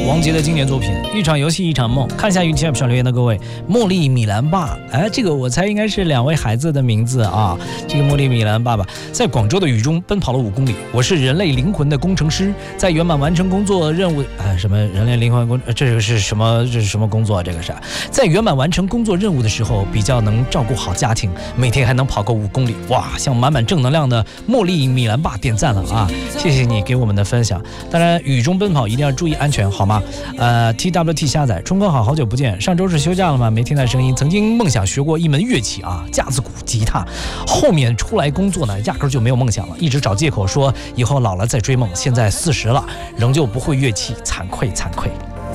王杰的经典作品《一场游戏一场梦》。看一下云天上留言的各位，茉莉米兰爸，这个我猜应该是2位孩子的名字啊。这个茉莉米兰爸爸在广州的雨中奔跑了5公里。我是人类灵魂的工程师，在圆满完成工作任务，什么人类灵魂工，这个是什么？这是什么工作？这个是在圆满完成工作任务的时候，比较能照顾好家庭，每天还能跑个5公里，哇！向满满正能量的茉莉米兰爸点赞了啊！谢谢你给我们的分享。当然，雨中奔跑一定要注意安全，好吗？TWT 下载，冲哥好，好久不见，上周是休假了吗？没听到声音。曾经梦想学过一门乐器啊，架子鼓、吉他，后面出来工作呢，压根就没有梦想了，一直找借口说以后老了再追梦。现在40了，仍旧不会乐器，惭愧惭愧。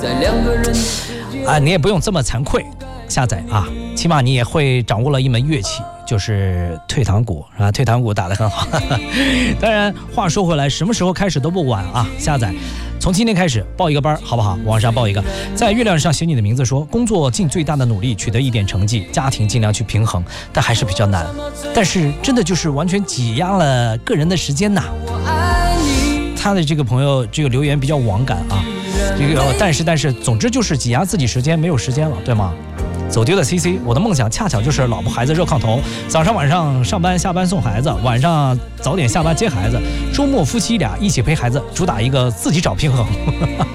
你也不用这么惭愧，下载啊，起码你也会掌握了一门乐器。就是退堂鼓是吧？退堂鼓打得很好。当然，话说回来，什么时候开始都不晚啊！下载，从今天开始报一个班，好不好？网上报一个，在月亮上写你的名字说，工作尽最大的努力取得一点成绩，家庭尽量去平衡，但还是比较难。但是真的就是完全挤压了个人的时间呐。他的这个朋友这个留言比较网感啊，这个但是，总之就是挤压自己时间，没有时间了，对吗？走丢的 CC， 我的梦想恰巧就是老婆孩子热炕头，早上晚上上班下班送孩子，晚上早点下班接孩子，周末夫妻俩一起陪孩子，主打一个自己找平衡。